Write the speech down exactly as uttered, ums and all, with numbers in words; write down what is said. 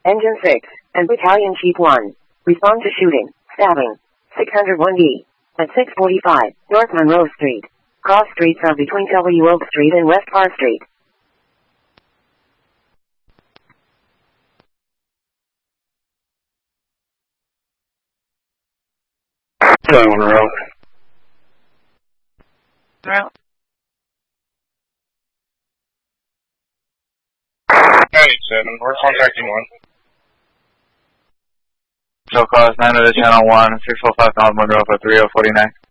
Engine six, and Battalion Chief one. Respond to shooting, stabbing. six oh one D. At six forty-five, North Monroe Street. Cross streets are between W Oak Street and West Park Street. seven Monroe. Monroe. ninety-seven, we're contacting one. So call us nine to the channel one, six four five North Monroe for three oh forty-nine.